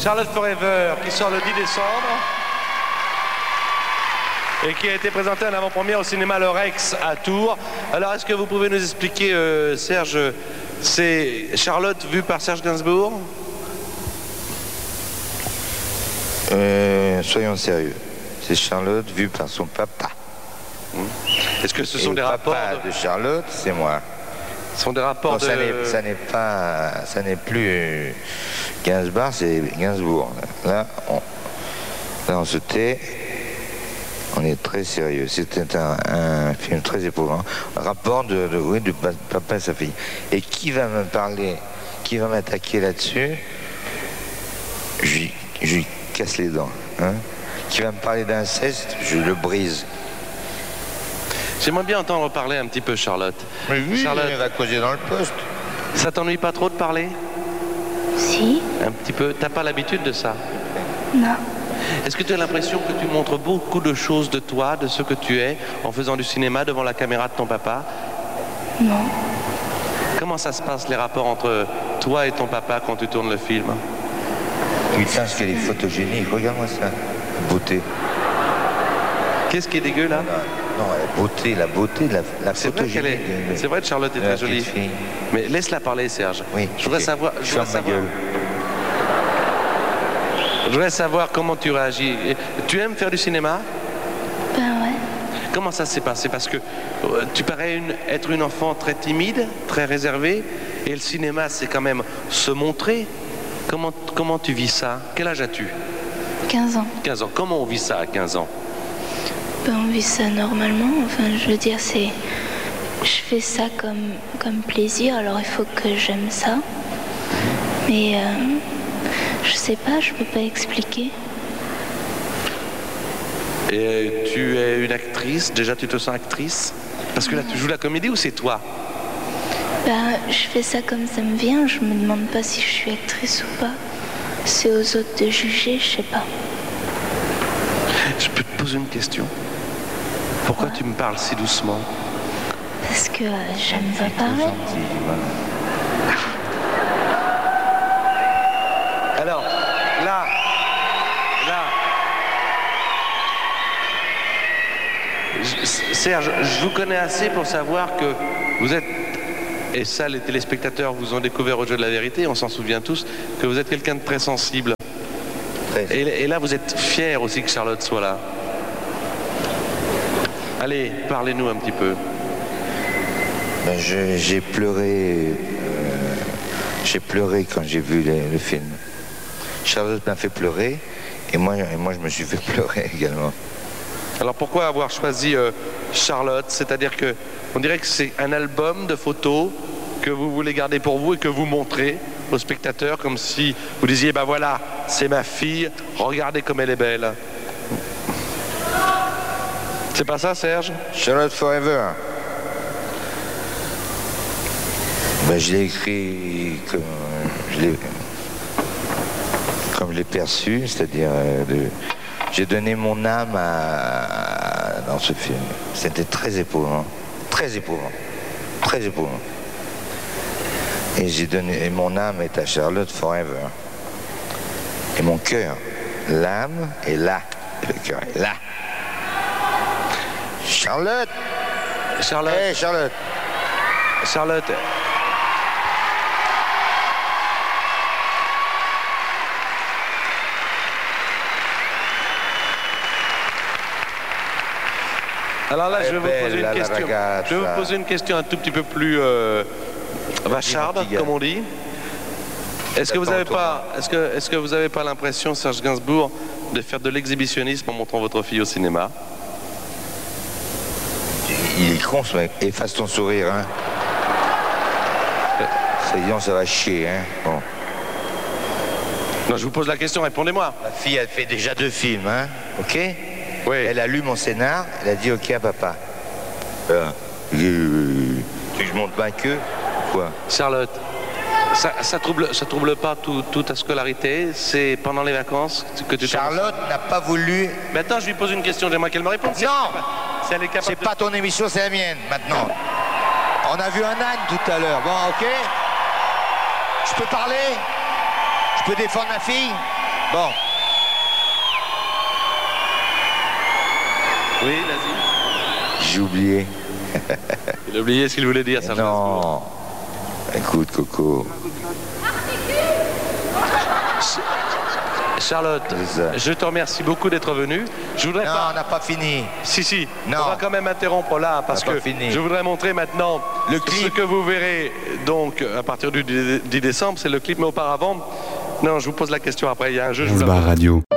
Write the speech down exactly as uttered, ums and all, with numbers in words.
Charlotte Forever, qui sort le dix décembre et qui a été présenté en avant-première au cinéma Le Rex à Tours. Alors, est-ce que vous pouvez nous expliquer, euh, Serge, c'est Charlotte vue par Serge Gainsbourg? euh, Soyons sérieux. C'est Charlotte vue par son papa. Est-ce que ce Et sont le des rapports papa de... de Charlotte, c'est moi. Ce sont des rapports Non, de... ça n'est- ça n'est pas, ça n'est plus Gainsbourg, c'est Gainsbourg. Là, on, là, on se tait. On est très sérieux. C'était un, un film très éprouvant. Un rapport de, de, oui, de papa et sa fille. Et qui va me parler, qui va m'attaquer là-dessus, je lui- je lui casse les dents. Hein. Qui va me parler d'inceste, je le brise. J'aimerais bien entendre parler un petit peu, Charlotte. Mais oui, Charlotte, on va causer dans le poste. ça t'ennuie pas trop de parler? Si? Un petit peu. T'as pas l'habitude de ça? Non. Est-ce que tu as l'impression que tu montres beaucoup de choses de toi, de ce que tu es, en faisant du cinéma devant la caméra de ton papa? Non. Comment ça se passe, les rapports entre toi et ton papa quand tu tournes le film? Putain, ce qu'elle est photogénique. Regarde-moi ça. La beauté. Qu'est-ce qui est dégueu, là? Non, la beauté, la beauté, la, la C'est vrai qu'elle est... photogénique. de- C'est vrai que Charlotte est de la très jolie. petite fille. Mais laisse-la parler, Serge. Oui. Je voudrais ok. savoir... Je Ferme voudrais ma savoir... gueule. Je voudrais savoir comment tu réagis. Et tu aimes faire du cinéma? Ben ouais. Comment ça s'est passé? Parce que euh, tu parais une- être une enfant très timide, très réservée, et le cinéma, c'est quand même se montrer. Comment, comment tu vis ça? Quel âge as-tu? quinze ans. quinze ans. Comment on vit ça à quinze ans? Ben on vit ça normalement. Enfin, je veux dire, c'est... Je fais ça comme, comme plaisir, alors il faut que j'aime ça. Mais... Euh, je sais pas, je peux pas expliquer. Et tu es une actrice? Déjà, tu te sens actrice? Parce que là, tu joues la comédie ou c'est toi? Ben, je fais ça comme ça me vient, je me demande pas si je suis actrice ou pas. C'est aux autres de juger, je sais pas. Je peux te poser une question? Pourquoi Ouais. tu me parles si doucement? Parce que euh, j'aime pas parler. Gentil, voilà. Alors, là, là... Je- Serge, je vous connais assez pour savoir que vous êtes, et ça les téléspectateurs vous ont découvert au jeu de la vérité, on s'en souvient tous, que vous êtes quelqu'un de très sensible. Très- Et, et là, vous êtes fier aussi que Charlotte soit là. Allez, parlez-nous un petit peu. Ben, je- j'ai pleuré. euh, j'ai pleuré quand j'ai vu le, le film. Charlotte m'a fait pleurer et moi, et moi je me suis fait pleurer également. Alors pourquoi avoir choisi euh, Charlotte? C'est-à-dire que on dirait que c'est un album de photos que vous voulez garder pour vous et que vous montrez aux spectateurs comme si vous disiez, ben voilà, c'est ma fille, regardez comme elle est belle. C'est pas ça, Serge? Charlotte Forever. Ben, je l'ai écrit comme je l'ai, comme je l'ai perçu, c'est-à-dire euh, de- j'ai donné mon âme à, dans ce film. C'était très éprouvant, très éprouvant, très éprouvant. Et j'ai donné, et mon âme est à Charlotte Forever. Et mon cœur, l'âme est là, et le cœur est là. Charlotte, Charlotte, hey Charlotte. Charlotte. Alors là, je vais vous Bella poser une la question. ragazza. Je vais vous poser une question un tout petit peu plus euh, vacharde, Dis-moi, comme on dit. Est-ce que vous n'avez Attends, pas, est-ce que, est-ce que vous avez pas l'impression, Serge Gainsbourg, de faire de l'exhibitionnisme en montrant votre fille au cinéma? Il est con ce mec. Efface ton sourire, hein. Ça, disons, ça va chier, hein. Bon. Non, je vous pose la question, répondez-moi. Ma fille, elle fait déjà deux films, hein. Ok. Oui. Elle a lu mon scénar, elle a dit ok à papa. Euh, euh, tu veux que je monte ma queue? Quoi? Charlotte, ça, ça trouble, ça trouble pas tout- toute ta scolarité? C'est pendant les vacances que tu... Charlotte n'a pas voulu. Maintenant, je lui pose une question, j'aimerais qu'elle me réponde. Si Non. elle est capable- si elle est capable C'est de- pas ton émission, c'est la mienne, maintenant. On a vu un âne tout à l'heure. Bon, ok. Je peux parler? Je peux défendre ma fille? Bon. Oui, vas-y. J'ai oublié. Il a oublié ce qu'il voulait dire, Serge Gainsbourg. Non. Écoute, Coco. Charlotte, je te remercie beaucoup d'être venue. Je voudrais non, pas... on n'a pas fini. Si, si. Non. On va quand même interrompre là parce que fini. je voudrais montrer maintenant le clip. Ce que vous verrez donc à partir du dix décembre, c'est le clip, mais auparavant, non, je vous pose la question après. Il y a un jeu. Je vous la... Radio.